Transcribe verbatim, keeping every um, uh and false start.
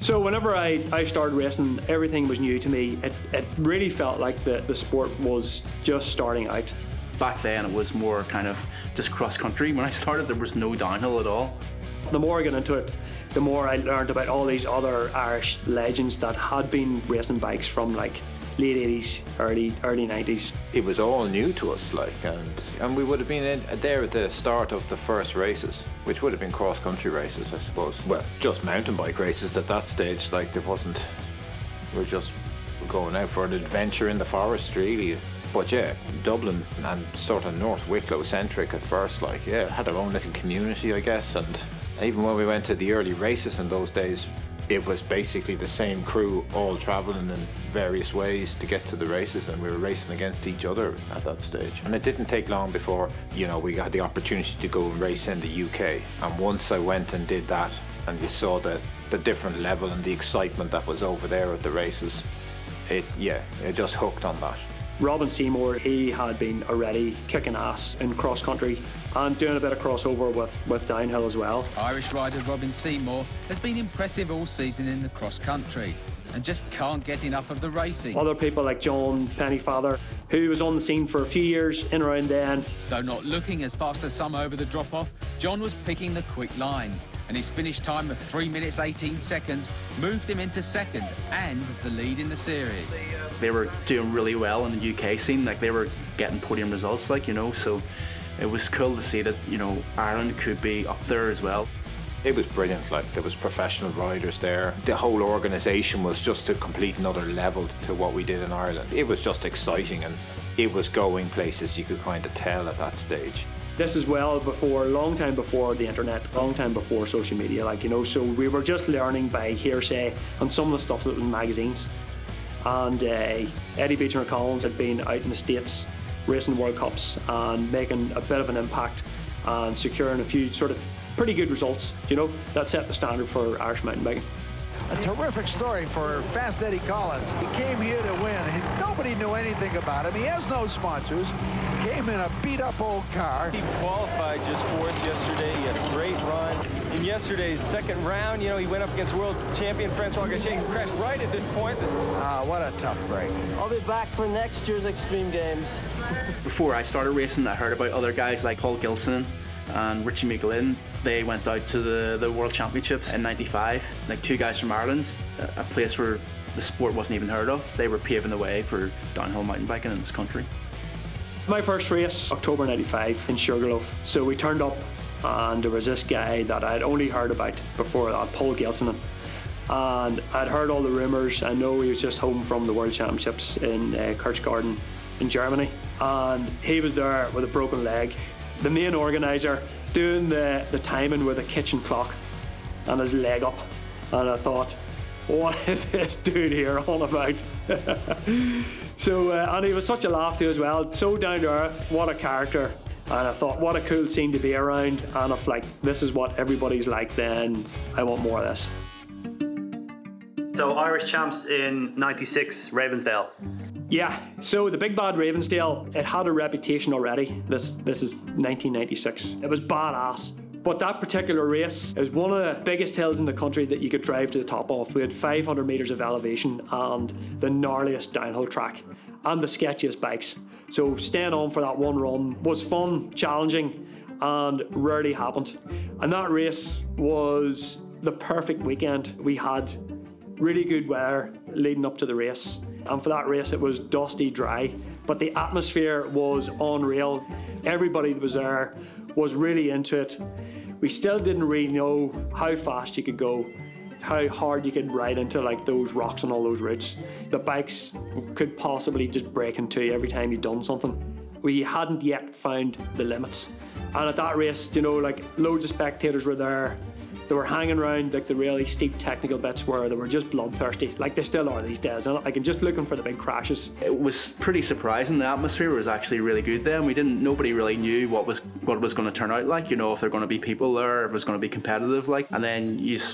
So whenever I, I started racing, everything was new to me. It, it really felt like the, the sport was just starting out. Back then it was more kind of just cross country. When I started there was no downhill at all. The more I got into it, the more I learned about all these other Irish legends that had been racing bikes from like late eighties, early early nineties. It was all new to us, like, and and we would have been in, there at the start of the first races, which would have been cross-country races, I suppose. Well, just mountain bike races at that stage. Like, there wasn't. We were just going out for an adventure in the forest, really. But yeah, Dublin and sort of North Wicklow centric at first. Like, yeah, had our own little community, I guess. And even when we went to the early races in those days, it was basically the same crew all travelling in various ways to get to the races, and we were racing against each other at that stage. And it didn't take long before, you know, we had the opportunity to go and race in the U K. And once I went and did that, and you saw the, the different level and the excitement that was over there at the races, it, yeah, it just hooked on that. Robin Seymour, he had been already kicking ass in cross country and doing a bit of crossover with, with downhill as well. Irish rider Robin Seymour has been impressive all season in the cross country and just can't get enough of the racing. Other people like John Pennyfather, who was on the scene for a few years in around then. Though not looking as fast as some over the drop-off, John was picking the quick lines, and his finish time of three minutes eighteen seconds moved him into second and the lead in the series. They were doing really well in the U K scene, like they were getting podium results, like, you know, so it was cool to see that, you know, Ireland could be up there as well. It was brilliant, like there was professional riders there. The whole organisation was just a complete another level to what we did in Ireland. It was just exciting, and it was going places, you could kind of tell at that stage. This is well before, long time before the internet, long time before social media, like, you know, so we were just learning by hearsay on some of the stuff that was in magazines. And uh, Eddie Beecher Collins had been out in the States racing World Cups and making a bit of an impact and securing a few sort of pretty good results, you know, that set the standard for Irish mountain biking. A terrific story for Fast Eddie Collins. He came here to win. He, nobody knew anything about him. He has no sponsors. Came in a beat-up old car. He qualified just fourth yesterday. He had a great run. In yesterday's second round, you know, he went up against world champion Francois Gachet. He crashed right at this point. Ah, what a tough break. I'll be back for next year's Extreme Games. Before I started racing, I heard about other guys like Paul Gilson and Richie McGlynn. They went out to the, the World Championships in ninety-five, like two guys from Ireland, a place where the sport wasn't even heard of. They were paving the way for downhill mountain biking in this country. My first race, October ninety-five in Sugarloaf. So we turned up and there was this guy that I'd only heard about before that, Paul Gilson. And I'd heard all the rumours. I know he was just home from the World Championships in uh, Kirchgarten in Germany. And he was there with a broken leg. The main organiser doing the, the timing with a kitchen clock and his leg up. And I thought, what is this dude here on about? So, uh, and he was such a laugh too as well, so down to earth, what a character. And I thought, what a cool scene to be around. And if like, this is what everybody's like, then I want more of this. So Irish champs in ninety-six, Ravensdale. Yeah, so the Big Bad Ravensdale, it had a reputation already. This this is nineteen ninety-six. It was badass. But that particular race, it was one of the biggest hills in the country that you could drive to the top of. We had five hundred metres of elevation and the gnarliest downhill track and the sketchiest bikes. So staying on for that one run was fun, challenging, and rarely happened. And that race was the perfect weekend. We had really good weather leading up to the race. And for that race, it was dusty, dry, but the atmosphere was unreal. Everybody that was there was really into it. We still didn't really know how fast you could go, how hard you could ride into like those rocks and all those routes. The bikes could possibly just break in two every time you'd done something. We hadn't yet found the limits. And at that race, you know, like loads of spectators were there. They were hanging around like the really steep technical bits where they were just bloodthirsty, like they still are these days, and like, and just looking for the big crashes. It was pretty surprising. The atmosphere was actually really good then. We didn't, nobody really knew what was what it was going to turn out like, you know, if there were going to be people there, if it was going to be competitive like, and then you